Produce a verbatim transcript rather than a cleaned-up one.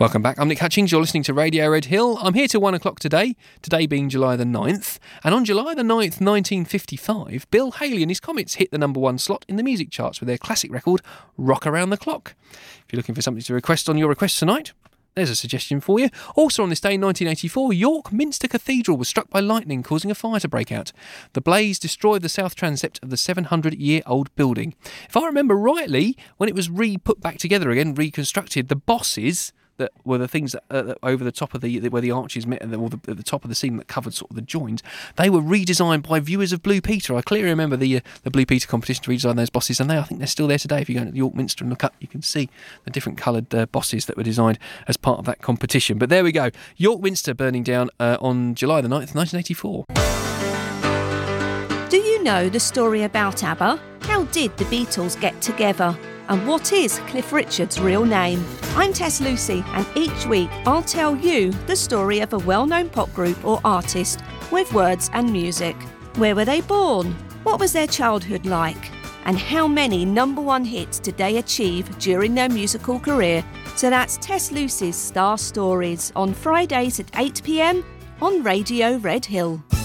Welcome back. I'm Nick Hutchings. You're listening to Radio Red Hill. I'm here till one o'clock today, today being July the ninth. And on July the ninth, nineteen fifty-five, Bill Haley and his Comets hit the number one slot in the music charts with their classic record, Rock Around the Clock. If you're looking for something to request on your request tonight, there's a suggestion for you. Also on this day in nineteen eighty-four, York Minster Cathedral was struck by lightning, causing a fire to break out. The blaze destroyed the south transept of the seven hundred year old building. If I remember rightly, when it was re-put back together again, reconstructed, the bosses that were the things that, uh, that over the top of the where the arches met and the, or the, at the top of the seam that covered sort of the joins, they were redesigned by viewers of Blue Peter. I clearly remember the uh, the Blue Peter competition to redesign those bosses, and they I think they're still there today. If you go to York Minster and look up, you can see the different coloured uh, bosses that were designed as part of that competition. But there we go, York Minster burning down uh, on July the ninth, nineteen eighty-four. Do you know the story about ABBA? How did the Beatles get together? And what is Cliff Richard's real name? I'm Tess Lucy, and each week I'll tell you the story of a well-known pop group or artist with words and music. Where were they born? What was their childhood like? And how many number one hits did they achieve during their musical career? So that's Tess Lucy's Star Stories on Fridays at eight p m on Radio Red Hill.